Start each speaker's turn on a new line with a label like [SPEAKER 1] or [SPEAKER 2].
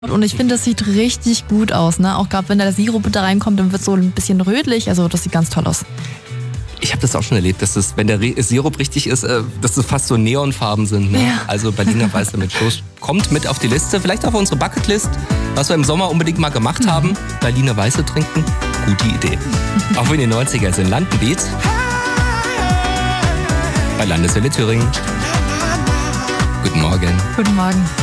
[SPEAKER 1] Und ich finde, das sieht richtig gut aus, ne? Auch gerade wenn der Sirup da reinkommt, dann wird es so ein bisschen rötlich. Also das sieht ganz toll aus.
[SPEAKER 2] Ich habe das auch schon erlebt, dass es, wenn der Sirup richtig ist, dass es fast so Neonfarben sind. Ne? Ja. Also Berliner Weiße mit Toast kommt mit auf die Liste. Vielleicht auf unsere Bucketlist, was wir im Sommer unbedingt mal gemacht haben. Berliner Weiße trinken, gute Idee. Auch in den 90er sind Landenbeat bei Landeswelle Thüringen. Guten Morgen.
[SPEAKER 1] Guten Morgen.